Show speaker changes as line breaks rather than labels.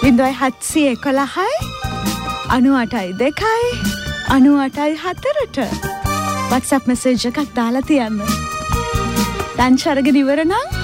0711යි 98.2යි 98.4ට WhatsApp message එකක් දාලා තියන්න. ලන්ච් අරගෙන ඉවර නම්